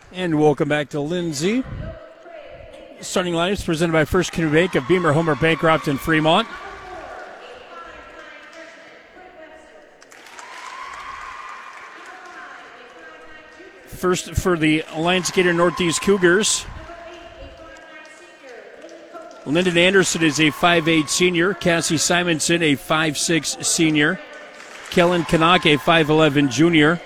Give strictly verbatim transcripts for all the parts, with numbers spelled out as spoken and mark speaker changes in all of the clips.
Speaker 1: And welcome back to Lindsay. Starting lineups presented by First Community Bank of Beamer, Homer, Bancroft, and Fremont. First for the Lions Gator Northeast Cougars. Lyndon Anderson is a five eight senior. Cassie Simonson, a five six senior. Kellen Kanake, a five eleven junior.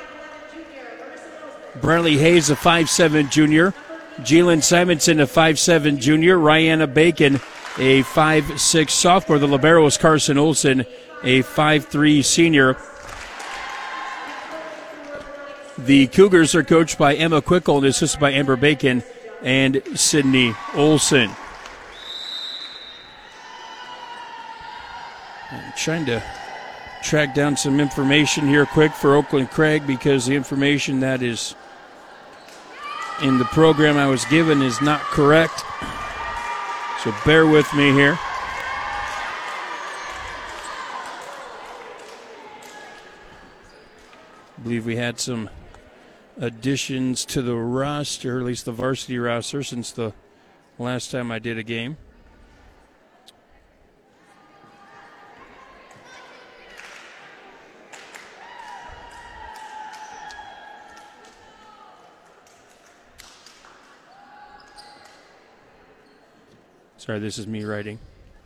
Speaker 1: Bradley Hayes, a five seven junior. Jalen Simonson, a five seven junior. Rihanna Bacon, a five six sophomore. The libero is Carson Olson, a five three senior. The Cougars are coached by Emma Quickle and assisted by Amber Bacon and Sydney Olson. I'm trying to track down some information here quick for Oakland Craig because the information that is in the program I was given is not correct. So bear with me here. I believe we had some additions to the roster, or at least the varsity roster, since the last time I did a game. Sorry, this is me writing.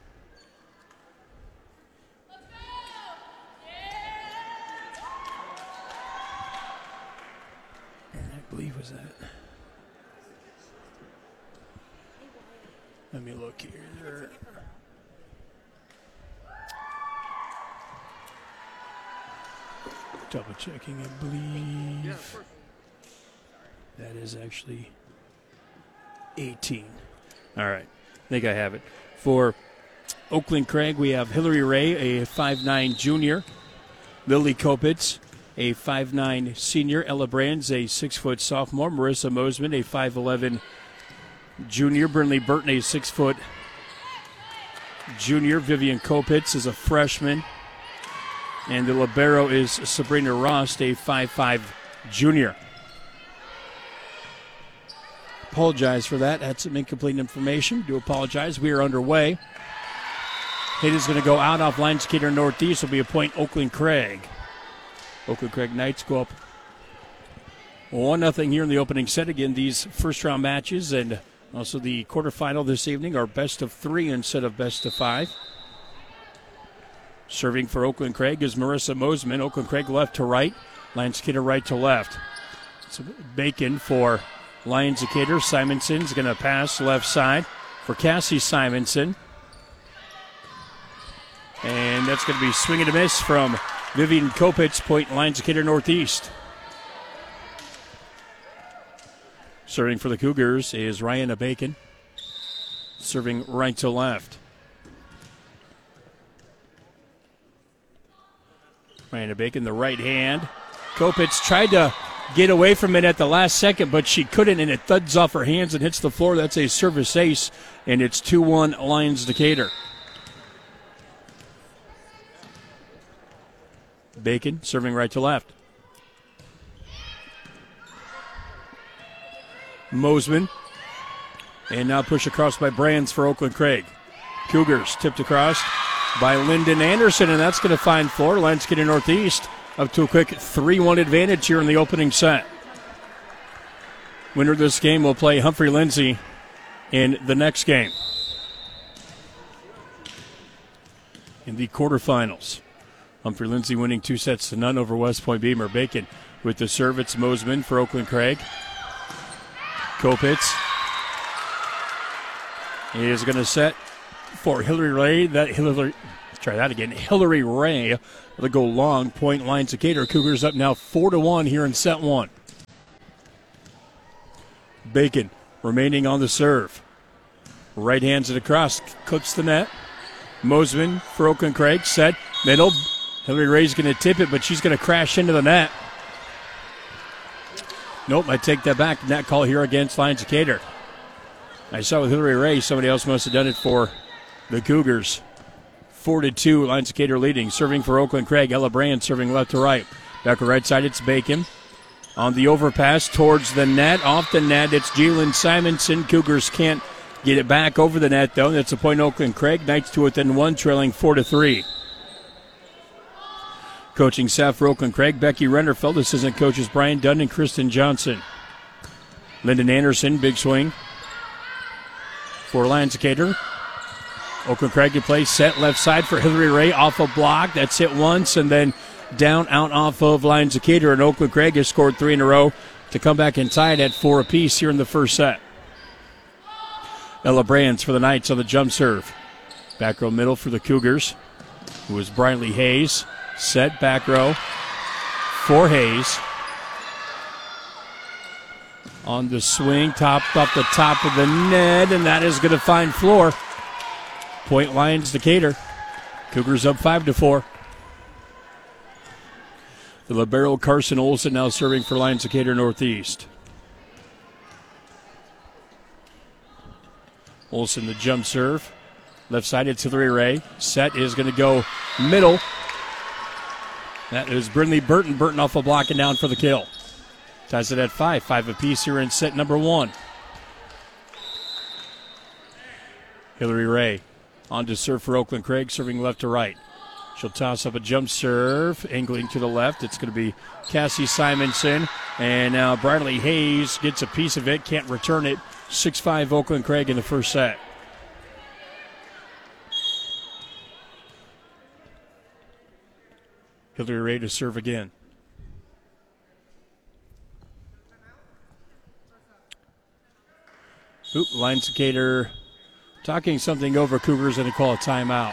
Speaker 1: I believe was that. Let me look here. Double checking, I believe. That is actually eighteen. All right. I think I have it. For Oakland Craig, we have Hillary Ray, a five nine junior. Lily Kopitz, a five nine senior. Ella Brands, a six foot sophomore. Marissa Mosman, a five eleven junior. Brinley Burton, a six foot junior. Vivian Kopitz is a freshman. And the libero is Sabrina Rost, a five five junior. Apologize for that. That's some incomplete information. Do apologize. We are underway. Hit is going to go out off Lions Gator Northeast. Will be a point Oakland Craig. Oakland Craig Knights go up one nothing here in the opening set. Again, these first round matches and also the quarterfinal this evening are best of three instead of best of five. Serving for Oakland Craig is Marissa Mosman. Oakland Craig left to right. Lions Gator right to left. It's Bacon for Lions Decatur. Simonson's going to pass left side for Cassie Simonson. And that's going to be swing and a miss from Vivian Kopitz, point Lions Decatur Northeast. Serving for the Cougars is Rihanna Bacon. Serving right to left. Rihanna Bacon, the right hand. Kopitz tried to get away from it at the last second, but she couldn't, and it thuds off her hands and hits the floor. That's a service ace, and it's two one Lions Decatur. Bacon serving right to left. Mosman. And now push across by Brands for Oakland Craig. Cougars tipped across by Lyndon Anderson, and that's going to find floor. Lions Gator Northeast up to a quick three one advantage here in the opening set. Winner of this game will play Humphrey Lindsay in the next game. In the quarterfinals, Humphrey Lindsay winning two sets to none over West Point Beamer. Bacon with the serve. It's Mosman for Oakland Craig. Kopitz is going to set for Hillary Ray. That Hillary, let's try that again. Hillary Ray will go long. Point Lions Decatur. Cougars up now four to one here in set one. Bacon remaining on the serve. Right hands it across, clips the net. Mosman for Oakland Craig. Set middle. Hillary Ray's going to tip it, but she's going to crash into the net. Nope, I take that back. Net call here against Lions Decatur. I saw with Hillary Ray, somebody else must have done it for the Cougars. Four to two, Lions Decatur leading. Serving for Oakland Craig. Ella Brand serving left to right. Back to right side, it's Bacon. on the overpass towards the net. Off the net, it's Jalen Simonson. Cougars can't get it back over the net, though. That's a point Oakland Craig. Knights to within one, trailing four to three. Coaching staff for Oakland Craig, Becky Renderfeld. Assistant coaches Brian Dunn and Kristen Johnson. Lyndon Anderson, big swing for Lions Decatur. Oakland Craig to play set left side for Hillary Ray off a block. That's hit once and then down out off of Lions Decatur. And Oakland Craig has scored three in a row to come back and tie it at four apiece here in the first set. Ella Brands for the Knights on the jump serve. Back row middle for the Cougars, who is Briley Hayes. Set back row for Hayes. On the swing, topped off the top of the net, and that is going to find floor. Point Lions Decatur. Cougars up five to four. The libero Carson Olsen now serving for Lions Decatur Northeast. Olsen the jump serve. Left side, it's Hillary Ray. Set is going to go middle. That is Brindley Burton. Burton off a block and down for the kill. Ties it at five. Five apiece here in set number one. Hillary Ray on to serve for Oakland Craig, serving left to right. She'll toss up a jump serve, angling to the left. It's going to be Cassie Simonson. And now Bradley Hayes gets a piece of it, can't return it. six five Oakland Craig in the first set. Hillary Ray to serve again. Oop, Lions Decatur talking something over Cougars and a call a timeout.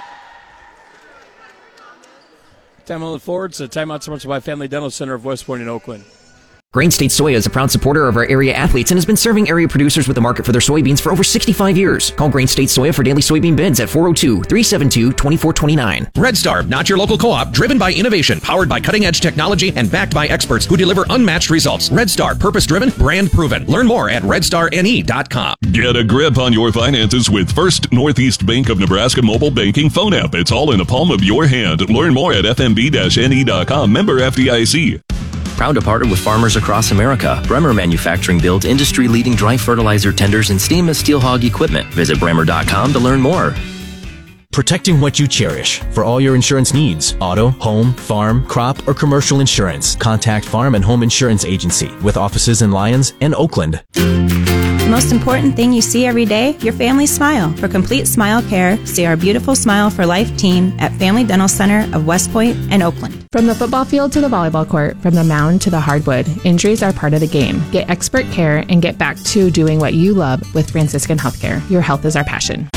Speaker 1: Time on the floor. It's a timeout sponsored by Family Dental Center of West Point in Oakland.
Speaker 2: Grain State Soya is a proud supporter of our area athletes and has been serving area producers with a market for their soybeans for over sixty-five years. Call Grain State Soya for daily soybean bids at four oh two, three seven two, two four two nine.
Speaker 3: Red Star, not your local co-op, driven by innovation, powered by cutting-edge technology, and backed by experts who deliver unmatched results. Red Star, purpose-driven, brand-proven. Learn more at red star n e dot com.
Speaker 4: Get a grip on your finances with First Northeast Bank of Nebraska mobile banking phone app. It's all in the palm of your hand. Learn more at f m b dash n e dot com. Member F D I C.
Speaker 2: Proud to partner with farmers across America. Bremer Manufacturing builds industry-leading dry fertilizer tenders and stainless steel hog equipment. Visit bremer dot com to learn more.
Speaker 5: Protecting what you cherish. For all your insurance needs, auto, home, farm, crop, or commercial insurance, contact Farm and Home Insurance Agency with offices in Lyons and Oakland.
Speaker 6: The most important thing you see every day, your family's smile. For complete smile care, see our beautiful Smile for Life team at Family Dental Center of West Point and Oakland.
Speaker 7: From the football field to the volleyball court, from the mound to the hardwood, injuries are part of the game. Get expert care and get back to doing what you love with Franciscan Healthcare. Your health is our passion.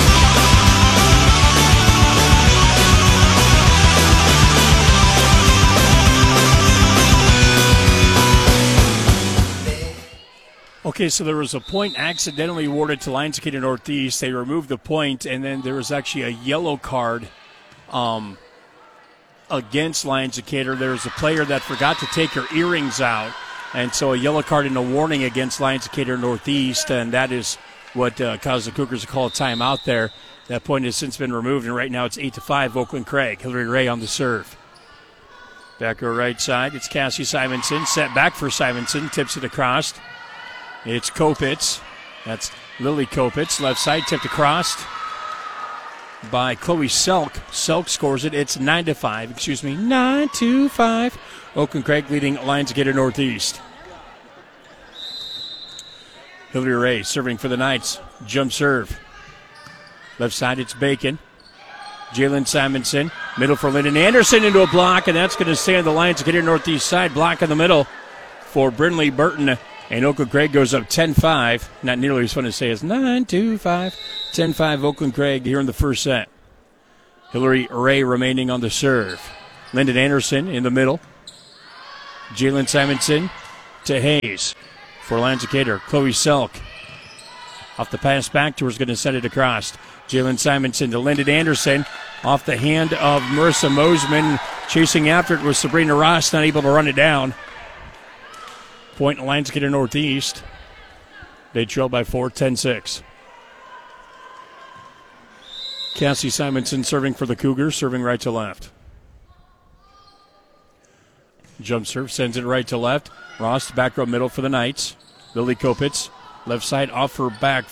Speaker 1: Okay, so there was a point accidentally awarded to Lions Decatur Northeast. They removed the point, and then there was actually a yellow card um, against Lions Decatur. There was a player that forgot to take her earrings out, and so a yellow card and a warning against Lions Decatur Northeast, and that is what uh, caused the Cougars to call a timeout there. That point has since been removed, and right now it's eight to five Oakland Craig. Hillary Ray on the serve. Back her right side, it's Cassie Simonson. Set back for Simonson, tips it across. It's Kopitz. That's Lily Kopitz. Left side tipped across by Chloe Selk. Selk scores it. It's nine to five. Excuse me, nine to five. Oakland Craig leading Lions Decatur Northeast. Hillary Ray serving for the Knights. Jump serve. Left side, it's Bacon. Jalen Simonson. Middle for Lyndon Anderson into a block, and that's going to stay on the Lions Decatur Northeast side. Block in the middle for Brindley Burton. And Oakland Craig goes up ten five. Not nearly as fun to say as nine to five. ten five Oakland Craig here in the first set. Hillary Ray remaining on the serve. Lyndon Anderson in the middle. Jalen Simonson to Hayes. For Lions Decatur, Chloe Selk. Off the pass back to her is going to send it across. Jalen Simonson to Lyndon Anderson. Off the hand of Marissa Mosman. Chasing after it was Sabrina Ross, not able to run it down. Point Lions Decatur Northeast. They trail by four, ten six. Cassie Simonson serving for the Cougars, serving right to left. Jump serve, sends it right to left. Ross, back row middle for the Knights. Lily Kopitz, left side off her back